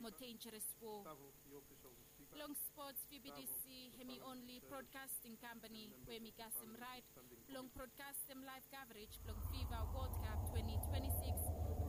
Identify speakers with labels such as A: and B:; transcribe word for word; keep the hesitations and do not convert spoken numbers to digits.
A: dangerous war. Long sports V B D C hemi only broadcasting company where mi gasim right long broadcasting live coverage long FIFA World Cup twenty twenty-six